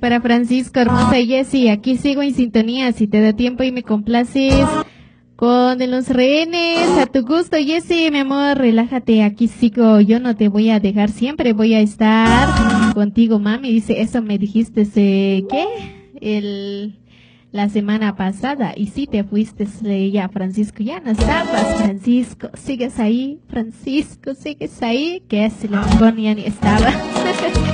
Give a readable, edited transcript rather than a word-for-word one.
Para Francisco, hermosa Jessie, aquí sigo en sintonía, si te da tiempo y me complaces con de los rehenes, a tu gusto Jessie, mi amor, relájate, aquí sigo, yo no te voy a dejar, siempre voy a estar contigo, mami, dice, eso me dijiste, ¿qué? La semana pasada, y si te fuiste ya, Francisco, ya no estabas, Francisco, sigues ahí, Francisco, sigues ahí, que es el ya ni estaba.